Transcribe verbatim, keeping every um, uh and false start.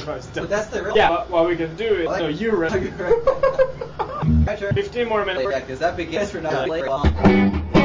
forty-five still. But that's the real. Yeah, but what we can do is. Like- No, you run. Fifteen more minutes. Fifteen more minutes. Yeah, because that begins for now.